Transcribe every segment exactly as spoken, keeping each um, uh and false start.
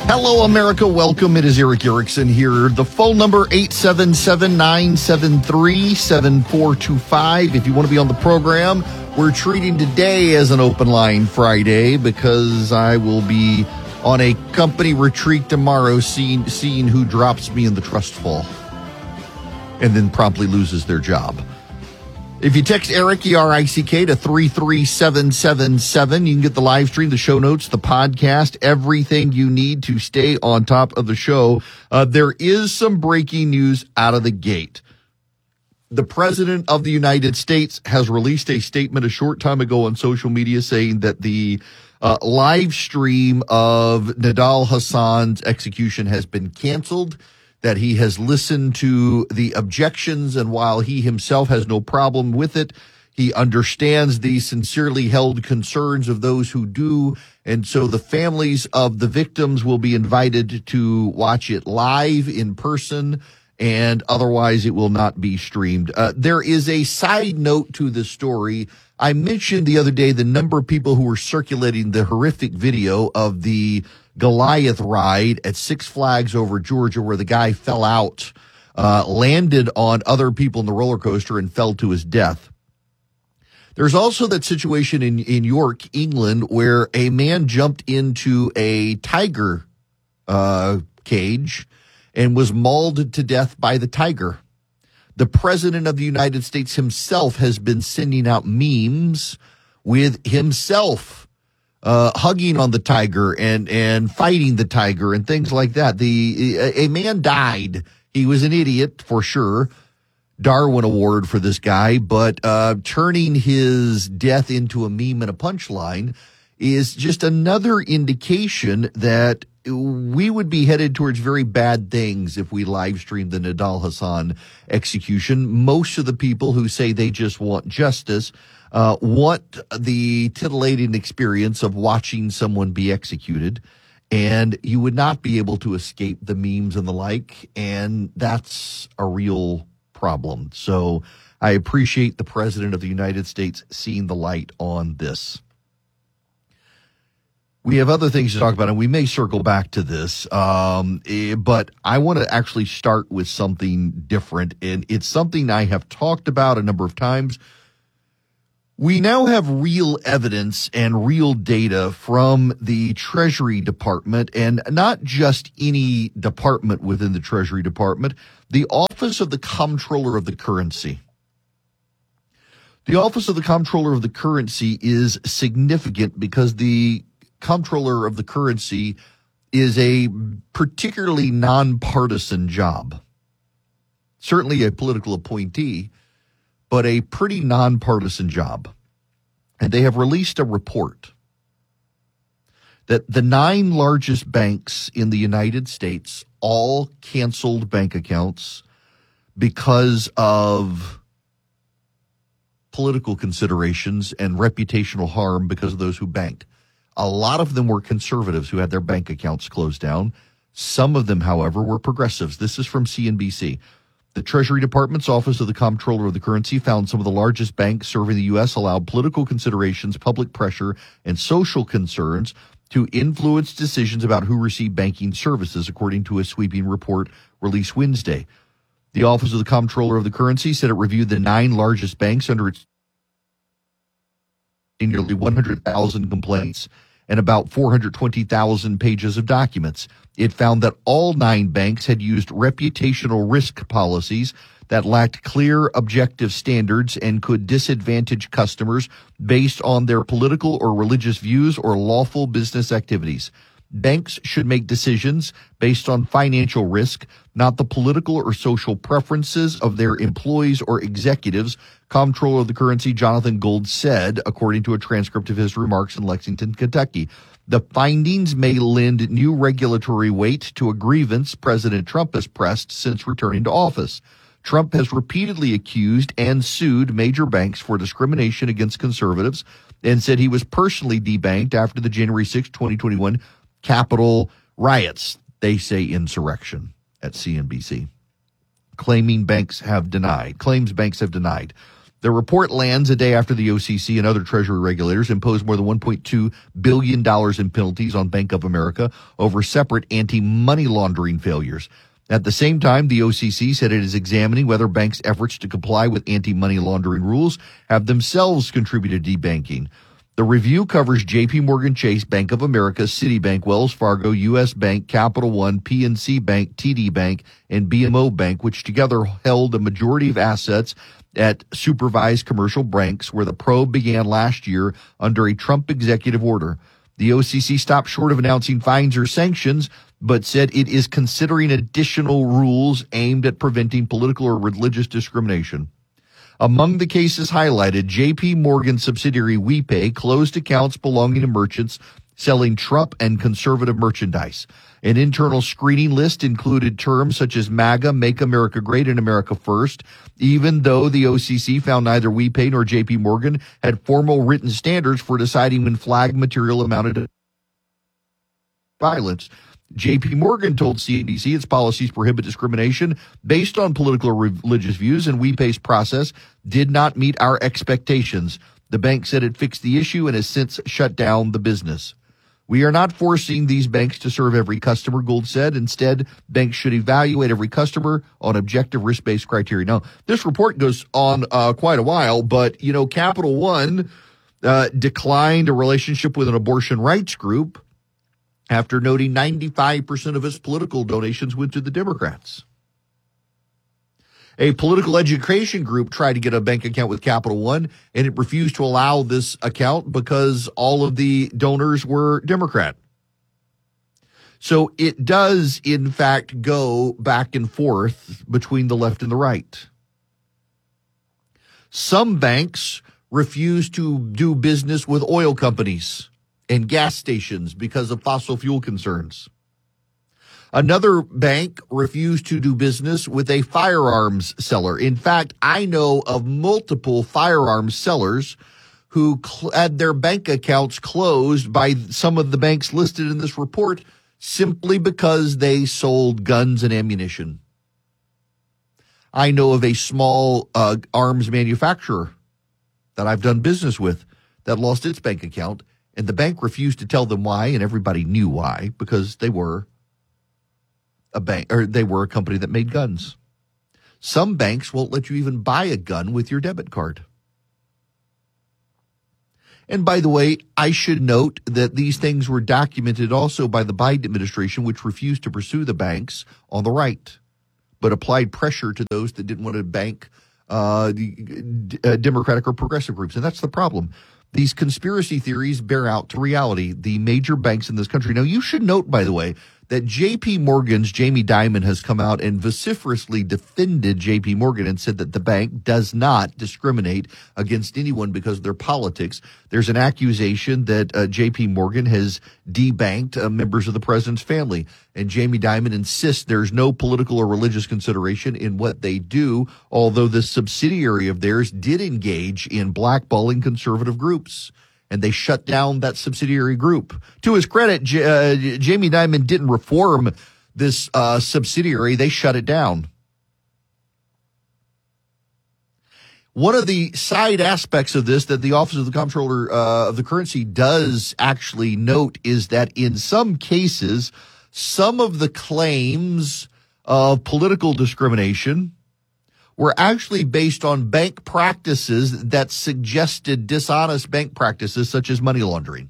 Hello, America. Welcome. It is Erick Erickson here. The phone number, eight seven seven, nine seven three, seven four two five. If you want to be on the program, we're treating today as an open line Friday because I will be on a company retreat tomorrow seeing, seeing who drops me in the trust fall and then promptly loses their job. If you text Eric, E R I C K, to three three seven seven seven, you can get the live stream, the show notes, the podcast, everything you need to stay on top of the show. Uh, there is some breaking news out of the gate. The President of the United States has released a statement a short time ago on social media saying that the uh, live stream of Nidal Hasan's execution has been canceled, that he has listened to the objections, and while he himself has no problem with it, he understands the sincerely held concerns of those who do, and so the families of the victims will be invited to watch it live in person, and otherwise it will not be streamed. Uh, there is a side note to this story. I mentioned the other day the number of people who were circulating the horrific video of the Goliath ride at Six Flags over Georgia where the guy fell out, uh, landed on other people in the roller coaster and fell to his death. There's also that situation in, in York, England, where a man jumped into a tiger uh, cage and was mauled to death by the tiger. The President of the United States himself has been sending out memes with himself Uh, hugging on the tiger and, and fighting the tiger and things like that. The a, a man died. He was an idiot for sure. Darwin Award for this guy, but uh, turning his death into a meme and a punchline is just another indication that we would be headed towards very bad things if we live streamed the Nidal Hasan execution. Most of the people who say they just want justice Uh, want the titillating experience of watching someone be executed, and you would not be able to escape the memes and the like, and that's a real problem. So I appreciate the President of the United States seeing the light on this. We have other things to talk about, and we may circle back to this, um, eh, but I want to actually start with something different, and it's something I have talked about a number of times. We now have real evidence and real data from the Treasury Department, and not just any department within the Treasury Department, the Office of the Comptroller of the Currency. The Office of the Comptroller of the Currency is significant because the Comptroller of the Currency is a particularly nonpartisan job. Certainly a political appointee, but a pretty nonpartisan job. And they have released a report that the nine largest banks in the United States all canceled bank accounts because of political considerations and reputational harm because of those who banked. A lot of them were conservatives who had their bank accounts closed down. Some of them, however, were progressives. This is from C N B C. The Treasury Department's Office of the Comptroller of the Currency found some of the largest banks serving the U S allowed political considerations, public pressure, and social concerns to influence decisions about who received banking services, according to a sweeping report released Wednesday. The Office of the Comptroller of the Currency said it reviewed the nine largest banks under its nearly one hundred thousand complaints and about four hundred twenty thousand pages of documents. It found that all nine banks had used reputational risk policies that lacked clear, objective standards and could disadvantage customers based on their political or religious views or lawful business activities. Banks should make decisions based on financial risk, not the political or social preferences of their employees or executives, Comptroller of the Currency Jonathan Gold said, according to a transcript of his remarks in Lexington, Kentucky. The findings may lend new regulatory weight to a grievance President Trump has pressed since returning to office. Trump has repeatedly accused and sued major banks for discrimination against conservatives and said he was personally debanked after the January sixth, twenty twenty-one Capitol riots. They say insurrection at C N B C. Claiming banks have denied, claims banks have denied. The report lands a day after the O C C and other Treasury regulators imposed more than one point two billion dollars in penalties on Bank of America over separate anti-money laundering failures. At the same time, the O C C said it is examining whether banks' efforts to comply with anti-money laundering rules have themselves contributed to debanking. The review covers J P. Morgan Chase, Bank of America, Citibank, Wells Fargo, U S. Bank, Capital One, P N C Bank, T D Bank, and B M O Bank, which together held a majority of assets at supervised commercial banks, where the probe began last year under a Trump executive order. The O C C stopped short of announcing fines or sanctions, but said it is considering additional rules aimed at preventing political or religious discrimination. Among the cases highlighted, J P. Morgan subsidiary WePay closed accounts belonging to merchants selling Trump and conservative merchandise. An internal screening list included terms such as MAGA, Make America Great, and America First, even though the O C C found neither WePay nor J P. Morgan had formal written standards for deciding when flag material amounted to violence. J P. Morgan told C N B C its policies prohibit discrimination based on political or religious views, and WePay's process did not meet our expectations. The bank said it fixed the issue and has since shut down the business. We are not forcing these banks to serve every customer, Gould said. Instead, banks should evaluate every customer on objective risk-based criteria. Now, this report goes on uh, quite a while, but, you know, Capital One uh, declined a relationship with an abortion rights group after noting ninety-five percent of its political donations went to the Democrats. A political education group tried to get a bank account with Capital One, and it refused to allow this account because all of the donors were Democrat. So it does, in fact, go back and forth between the left and the right. Some banks refuse to do business with oil companies and gas stations because of fossil fuel concerns. Another bank refused to do business with a firearms seller. In fact, I know of multiple firearms sellers who cl- had their bank accounts closed by some of the banks listed in this report simply because they sold guns and ammunition. I know of a small uh, arms manufacturer that I've done business with that lost its bank account, and the bank refused to tell them why, and everybody knew why, because they were a bank, or they were a company that made guns. Some banks won't let you even buy a gun with your debit card. And by the way, I should note that these things were documented also by the Biden administration, which refused to pursue the banks on the right, but applied pressure to those that didn't want to bank uh, the uh, Democratic or progressive groups. And that's the problem. These conspiracy theories bear out to reality. The major banks in this country. Now, you should note, by the way, that J P. Morgan's Jamie Dimon has come out and vociferously defended J P. Morgan and said that the bank does not discriminate against anyone because of their politics. There's an accusation that uh, J P. Morgan has debanked uh, members of the president's family. And Jamie Dimon insists there's no political or religious consideration in what they do, although the subsidiary of theirs did engage in blackballing conservative groups. And they shut down that subsidiary group. To his credit, J- uh, Jamie Dimon didn't reform this uh, subsidiary. They shut it down. One of the side aspects of this that the Office of the Comptroller uh, of the Currency does actually note is that in some cases, some of the claims of political discrimination were actually based on bank practices that suggested dishonest bank practices such as money laundering.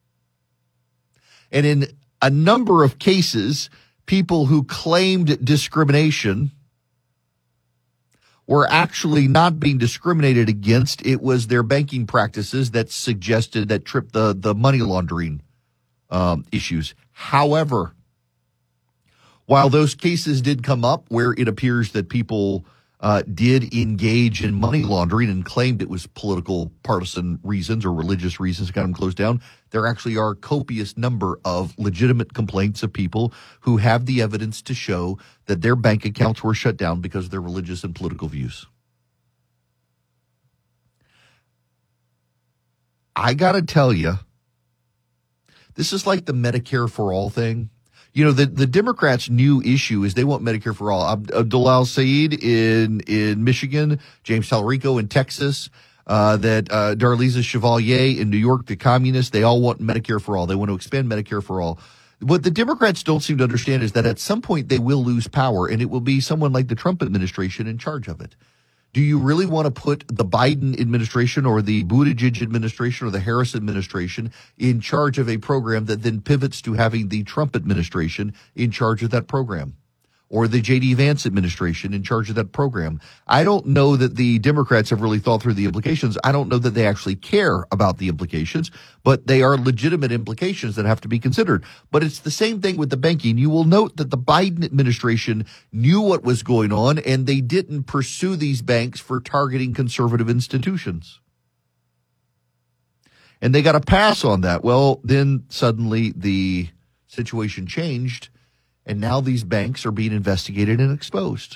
And in a number of cases, people who claimed discrimination were actually not being discriminated against. It was their banking practices that suggested that tripped the, the money laundering um, issues. However, while those cases did come up where it appears that people Uh, did engage in money laundering and claimed it was political partisan reasons or religious reasons to got them closed down, there actually are a copious number of legitimate complaints of people who have the evidence to show that their bank accounts were shut down because of their religious and political views. I got to tell you, this is like the Medicare for All thing. You know, the, the Democrats' new issue is they want Medicare for all. Ab- Abdul Al-Sayed in, in Michigan, James Talarico in Texas, uh, that, uh, Darlisa Chevalier in New York, the communists, they all want Medicare for all. They want to expand Medicare for all. What the Democrats don't seem to understand is that at some point they will lose power, and it will be someone like the Trump administration in charge of it. Do you really want to put the Biden administration or the Buttigieg administration or the Harris administration in charge of a program that then pivots to having the Trump administration in charge of that program, or the J D Vance administration in charge of that program? I don't know that the Democrats have really thought through the implications. I don't know that they actually care about the implications, but they are legitimate implications that have to be considered. But it's the same thing with the banking. You will note that the Biden administration knew what was going on, and they didn't pursue these banks for targeting conservative institutions. And they got a pass on that. Well, then suddenly the situation changed, and now these banks are being investigated and exposed.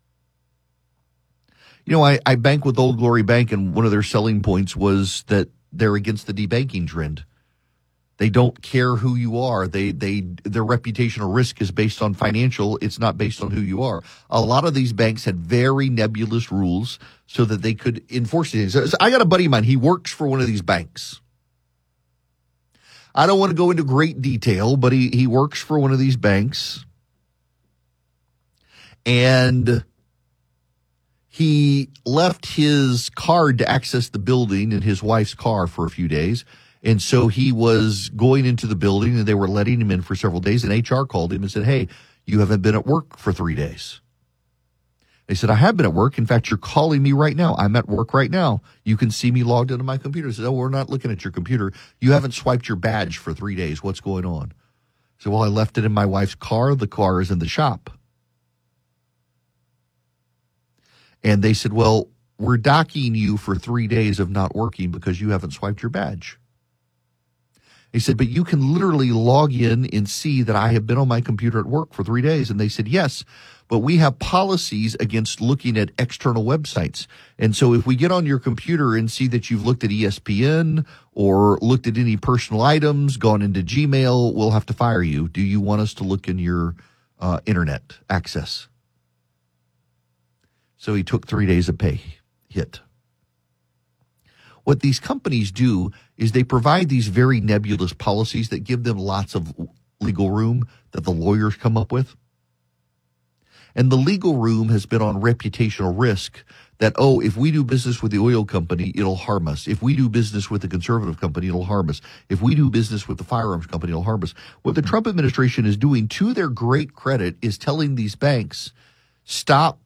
You know, I, I bank with Old Glory Bank, and one of their selling points was that they're against the debanking trend. They don't care who you are. They, they, their reputational risk is based on financial. It's not based on who you are. A lot of these banks had very nebulous rules so that they could enforce these. So I got a buddy of mine. He works for one of these banks. I don't want to go into great detail, but he, he works for one of these banks. And he left his card to access the building in his wife's car for a few days. And so he was going into the building, and they were letting him in for several days. And H R called him and said, hey, you haven't been at work for three days. They said, I have been at work. In fact, you're calling me right now. I'm at work right now. You can see me logged into my computer. They said, oh, we're not looking at your computer. You haven't swiped your badge for three days. What's going on? I said, well, I left it in my wife's car. The car is in the shop. And they said, well, we're docking you for three days of not working because you haven't swiped your badge. He said, but you can literally log in and see that I have been on my computer at work for three days. And they said, yes, but we have policies against looking at external websites. And so if we get on your computer and see that you've looked at E S P N or looked at any personal items, gone into Gmail, we'll have to fire you. Do you want us to look in your uh, internet access? So he took three days of pay hit. What these companies do is they provide these very nebulous policies that give them lots of legal room that the lawyers come up with. And the legal room has been on reputational risk that, oh, if we do business with the oil company, it'll harm us. If we do business with the conservative company, it'll harm us. If we do business with the firearms company, it'll harm us. What the Trump administration is doing, to their great credit, is telling these banks, stop